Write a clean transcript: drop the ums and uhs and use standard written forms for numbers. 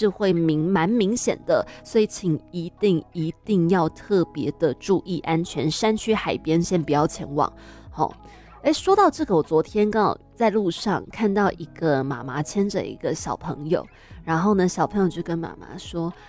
是会蛮明显的，所以请一定要特别的注意安全，山区海边先不要前往。好，说到这个，我昨天刚好在路上看到一个妈妈牵着一个小朋友，然后呢，小朋友就跟妈妈说：“